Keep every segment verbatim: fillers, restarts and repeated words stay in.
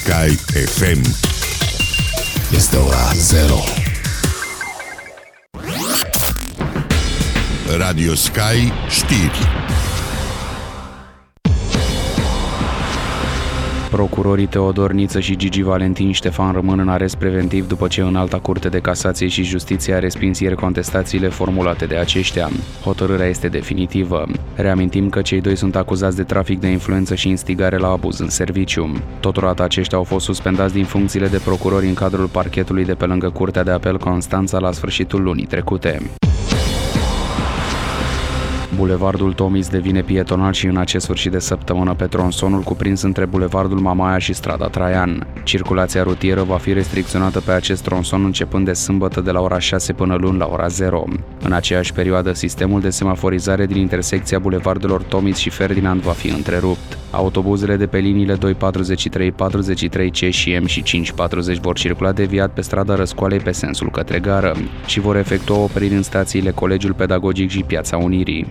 Sky F M. Este ora zero. Radio Sky știri. Procurorii Teodor Niță și Gigi Valentin Ștefan rămân în arest preventiv după ce Înalta Curte de Casație și Justiție a respins ieri contestațiile formulate de aceștia. Hotărârea este definitivă. Reamintim că cei doi sunt acuzați de trafic de influență și instigare la abuz în serviciu. Totodată aceștia au fost suspendați din funcțiile de procurori în cadrul parchetului de pe lângă Curtea de Apel Constanța la sfârșitul lunii trecute. Bulevardul Tomiz devine pietonal și în acest sfârșit de săptămână pe tronsonul cuprins între Bulevardul Mamaia și strada Traian. Circulația rutieră va fi restricționată pe acest tronson începând de sâmbătă de la ora șase până luni la ora zero. În aceeași perioadă, sistemul de semaforizare din intersecția bulevardelor Tomiz și Ferdinand va fi întrerupt. Autobuzele de pe liniile doi patruzeci și trei, patruzeci și trei C și M și cinci patruzeci vor circula deviat pe strada Răscoalei pe sensul către gară și vor efectua opriri în stațiile Colegiul Pedagogic și Piața Unirii.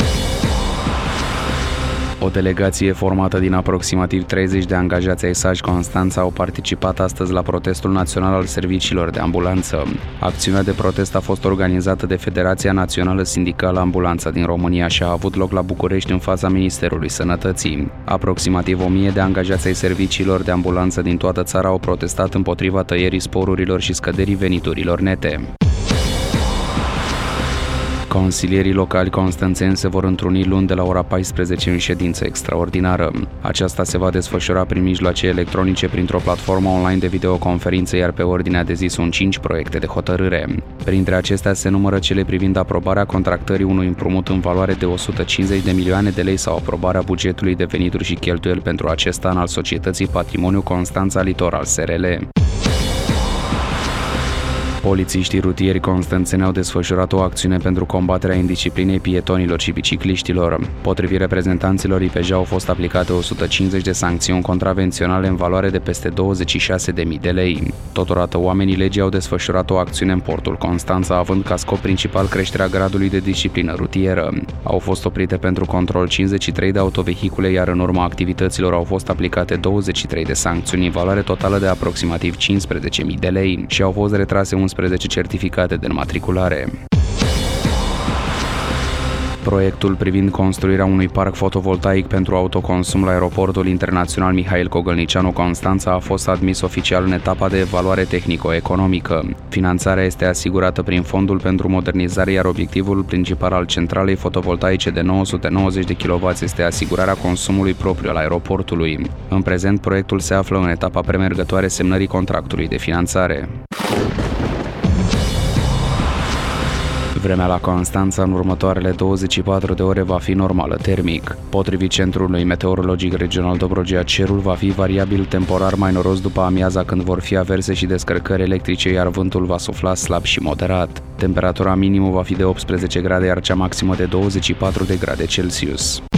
O delegație formată din aproximativ treizeci de angajați ai S A J Constanța au participat astăzi la protestul național al serviciilor de ambulanță. Acțiunea de protest a fost organizată de Federația Națională Sindicală Ambulanța din România și a avut loc la București în fața Ministerului Sănătății. Aproximativ o mie de angajați ai serviciilor de ambulanță din toată țara au protestat împotriva tăierii sporurilor și scăderii veniturilor nete. Consilierii locali constanțeni se vor întruni luni de la ora paisprezece în ședință extraordinară. Aceasta se va desfășura prin mijloace electronice printr-o platformă online de videoconferință, iar pe ordinea de zi sunt cinci proiecte de hotărâre. Printre acestea se numără cele privind aprobarea contractării unui împrumut în valoare de o sută cincizeci de milioane de lei sau aprobarea bugetului de venituri și cheltuieli pentru acest an al Societății Patrimoniu Constanța Litoral S R L. Polițiștii rutieri constanțeni au desfășurat o acțiune pentru combaterea indisciplinei pietonilor și bicicliștilor. Potrivit reprezentanților I P J au fost aplicate o sută cincizeci de sancțiuni contravenționale în valoare de peste douăzeci și șase de mii de lei. Totodată, oamenii legii au desfășurat o acțiune în portul Constanța, având ca scop principal creșterea gradului de disciplină rutieră. Au fost oprite pentru control cincizeci și trei de autovehicule, iar în urma activităților au fost aplicate douăzeci și trei de sancțiuni în valoare totală de aproximativ cincisprezece mii de lei și au fost retrase unsprezece certificate de înmatriculare. Proiectul privind construirea unui parc fotovoltaic pentru autoconsum la Aeroportul Internațional Mihail Cogălnicianu Constanța a fost admis oficial în etapa de evaluare tehnico-economică. Finanțarea este asigurată prin Fondul pentru Modernizare, iar obiectivul principal al centralei fotovoltaice de nouă sute nouăzeci de kilowați este asigurarea consumului propriu al aeroportului. În prezent, proiectul se află în etapa premergătoare semnării contractului de finanțare. Vremea la Constanța în următoarele douăzeci și patru de ore va fi normală termic. Potrivit Centrului Meteorologic Regional Dobrogea, cerul va fi variabil temporar mai noros după amiaza, când vor fi averse și descărcări electrice, iar vântul va sufla slab și moderat. Temperatura minimă va fi de optsprezece grade, iar cea maximă de douăzeci și patru de grade Celsius.